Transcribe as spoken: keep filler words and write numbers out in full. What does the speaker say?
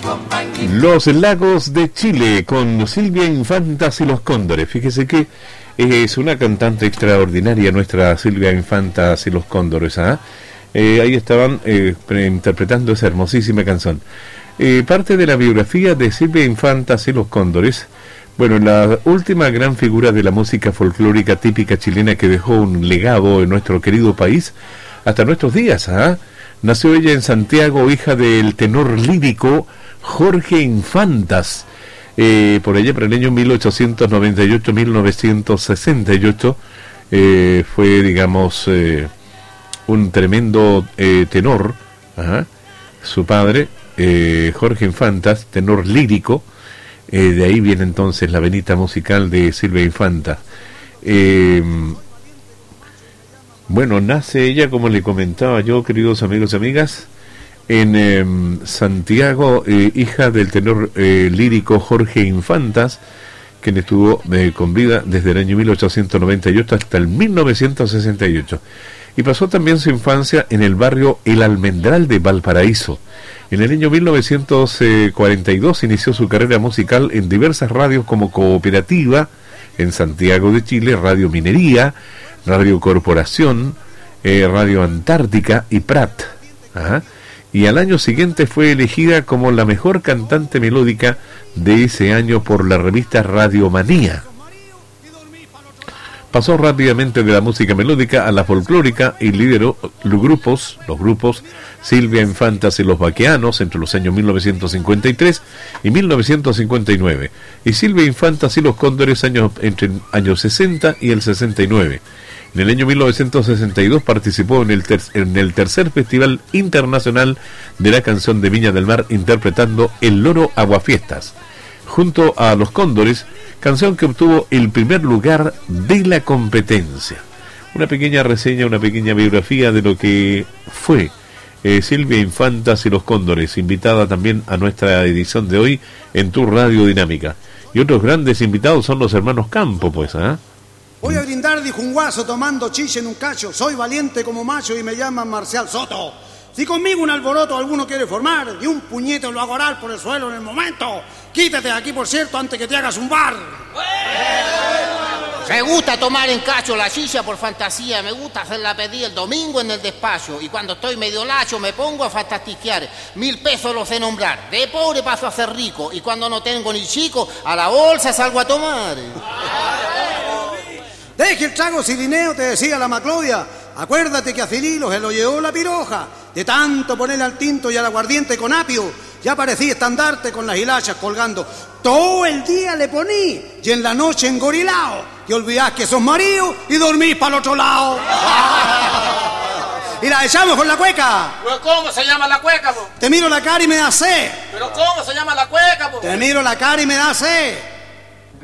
Los Lagos de Chile con Silvia Infantas y los Cóndores. Fíjese que es una cantante extraordinaria nuestra Silvia Infantas y los Cóndores. ¿ah? Eh, ahí estaban eh, interpretando esa hermosísima canción. Eh, parte de la biografía de Silvia Infantas y los Cóndores. Bueno, la última gran figura de la música folclórica típica chilena que dejó un legado en nuestro querido país hasta nuestros días. ¿ah? Nació ella en Santiago, hija del tenor lírico Jorge Infantas, eh, por allá por el año mil ochocientos noventa y ocho a mil novecientos sesenta y ocho, eh, fue, digamos, eh, un tremendo eh, tenor. Ajá. Su padre, eh, Jorge Infantas, tenor lírico, eh, de ahí viene entonces la venita musical de Silvia Infantas. Eh, bueno, nace ella, como le comentaba yo, queridos amigos y amigas, en eh, Santiago, eh, hija del tenor eh, lírico Jorge Infantas, quien estuvo eh, con vida desde el año mil ochocientos noventa y ocho hasta el mil novecientos sesenta y ocho. Y pasó también su infancia en el barrio El Almendral de Valparaíso. En el año mil novecientos cuarenta y dos inició su carrera musical en diversas radios como Cooperativa, en Santiago de Chile, Radio Minería, Radio Corporación, eh, Radio Antártica y Prat. Ajá. Y al año siguiente fue elegida como la mejor cantante melódica de ese año por la revista Radiomanía. Pasó rápidamente de la música melódica a la folclórica y lideró los grupos, los grupos Silvia Infantas y los Baqueanos entre los años mil novecientos cincuenta y tres y mil novecientos cincuenta y nueve, y Silvia Infantas y los Cóndores años, entre el año sesenta y el sesenta y nueve. En el año mil novecientos sesenta y dos participó en el, ter en el tercer Festival Internacional de la Canción de Viña del Mar interpretando El Loro Aguafiestas, junto a Los Cóndores, canción que obtuvo el primer lugar de la competencia. Una pequeña reseña, una pequeña biografía de lo que fue eh, Silvia Infantas y los Cóndores, invitada también a nuestra edición de hoy en tu Radio Dinámica. Y otros grandes invitados son los hermanos Campo, pues, ¿ah? ¿eh? Voy a brindar, dijo un guaso tomando chiche en un cacho. Soy valiente como macho y me llaman Marcial Soto. Si conmigo un alboroto alguno quiere formar, de un puñete lo hago orar por el suelo en el momento. Quítate de aquí, por cierto, antes que te hagas un bar. Me gusta tomar en cacho la chicha por fantasía. Me gusta hacerla pedir el domingo en el despacho. Y cuando estoy medio lacho me pongo a fantastiquear. Mil pesos los sé nombrar. De pobre paso a ser rico. Y cuando no tengo ni chico, a la bolsa salgo a tomar. Deje el trago, Cirineo, te decía la Maclovia. Acuérdate que a Cirilo se lo llevó la piroja. De tanto ponerle al tinto y al aguardiente con apio, ya parecía estandarte con las hilachas colgando. Todo el día le poní y en la noche engorilao. Y olvidás que sos marido y dormís para el otro lado. Y la echamos con la cueca. ¿Pero cómo se llama la cueca, po? Te miro la cara y me da sed. ¿Pero cómo se llama la cueca, po? Te miro la cara y me da sed.